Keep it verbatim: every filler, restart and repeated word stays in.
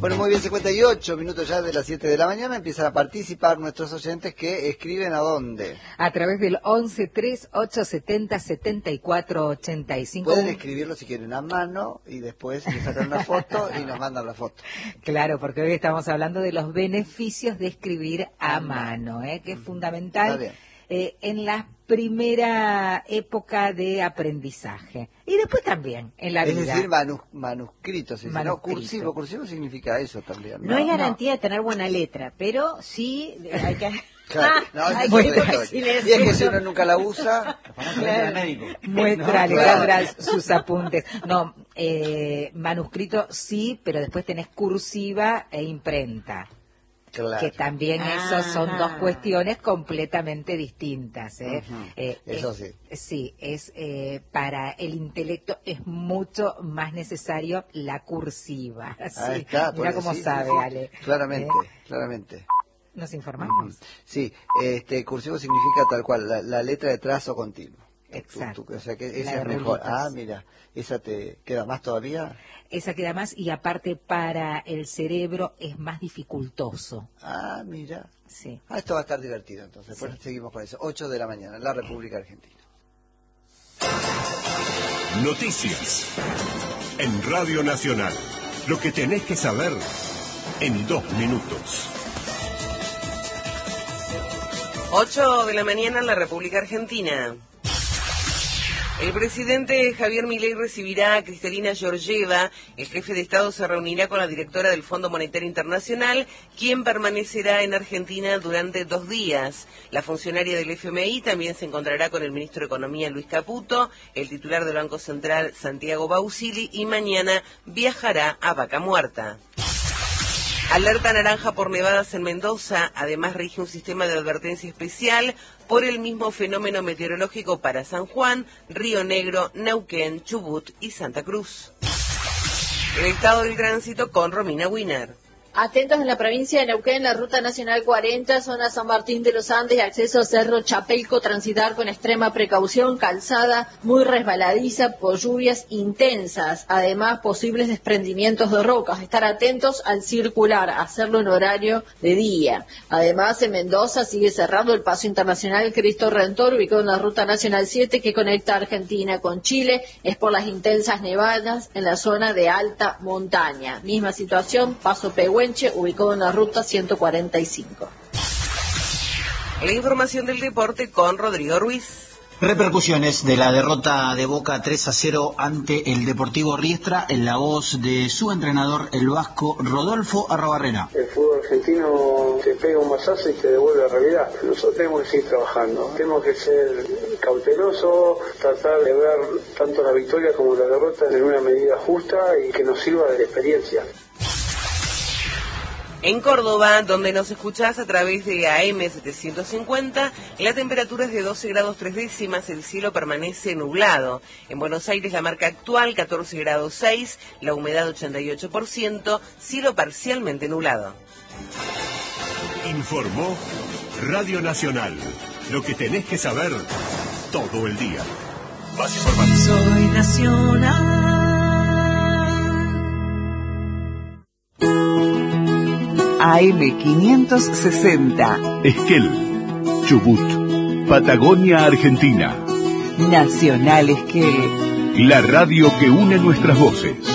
Bueno, muy bien, cincuenta y ocho minutos ya de las siete de la mañana. Empiezan a participar nuestros oyentes que escriben ¿a dónde? A través del once tres ocho setenta setenta y cuatro ochenta y cinco. Pueden escribirlo si quieren a mano y después le sacan una foto y nos mandan la foto. Claro, porque hoy estamos hablando de los beneficios de escribir a mano, ¿eh? Que es fundamental eh, en la primera época de aprendizaje. Y después también, en la es vida. Es decir, manus, manuscritos. Es manuscrito. No, cursivo. Cursivo significa eso también. No, no hay garantía no. de tener buena letra, pero sí hay que... Claro, no, Ay, bueno, si y es que si uno nunca la usa, claro. Muestra, no, claro. sus apuntes. No, eh, manuscrito sí, pero después tenés cursiva e imprenta. Claro. Que también ah. esos son dos cuestiones completamente distintas. ¿eh? Uh-huh. eh, Eso es, sí. Sí, es eh, para el intelecto es mucho más necesario la cursiva. Ahí sí. está. Mira cómo sí, sabe, sí, Ale. Claramente, ¿Eh? claramente. ¿Nos informamos? Sí, este cursivo significa tal cual, la, la letra de trazo continuo. Exacto. Tú, tú, o sea que esa es mejor. Ah, mira, ¿esa te queda más todavía? Esa queda más y aparte para el cerebro es más dificultoso. Ah, mira. Sí. Ah, esto va a estar divertido entonces. Pues sí. Seguimos con eso. ocho de la mañana, en la República Argentina. Noticias en Radio Nacional. Lo que tenés que saber en dos minutos. ocho de la mañana en la República Argentina. El presidente Javier Milei recibirá a Cristalina Georgieva. El jefe de Estado se reunirá con la directora del Fondo Monetario Internacional, quien permanecerá en Argentina durante dos días. La funcionaria del F M I también se encontrará con el ministro de Economía, Luis Caputo, el titular del Banco Central, Santiago Bausili, y mañana viajará a Vaca Muerta. Alerta naranja por nevadas en Mendoza. Además rige un sistema de advertencia especial por el mismo fenómeno meteorológico para San Juan, Río Negro, Neuquén, Chubut y Santa Cruz. El estado del tránsito con Romina Wiener. Atentos en la provincia de Neuquén, la ruta nacional cuarenta, zona San Martín de los Andes, acceso a Cerro Chapelco, transitar con extrema precaución, calzada muy resbaladiza por lluvias intensas, además posibles desprendimientos de rocas, estar atentos al circular, hacerlo en horario de día. Además, en Mendoza sigue cerrado el paso internacional Cristo Redentor, ubicado en la ruta nacional siete que conecta Argentina con Chile, es por las intensas nevadas en la zona de alta montaña. Misma situación, paso Pehuenche, ubicado en la ruta ciento cuarenta y cinco. La información del deporte con Rodrigo Ruiz. Repercusiones de la derrota de Boca tres a cero ante el Deportivo Riestra en la voz de su entrenador, el vasco Rodolfo Arrobarrena. El fútbol argentino te pega un mazazo y te devuelve a la realidad. Nosotros tenemos que seguir trabajando, tenemos que ser cautelosos, tratar de ver tanto la victoria como la derrota en una medida justa y que nos sirva de experiencia. En Córdoba, donde nos escuchás a través de A M setecientos cincuenta, la temperatura es de doce grados tres décimas, el cielo permanece nublado. En Buenos Aires la marca actual catorce grados seis, la humedad ochenta y ocho por ciento, cielo parcialmente nublado. Informó Radio Nacional, lo que tenés que saber todo el día. Más información. Soy Nacional. A M quinientos sesenta. Esquel, Chubut, Patagonia, Argentina. Nacional Esquel. La radio que une nuestras voces.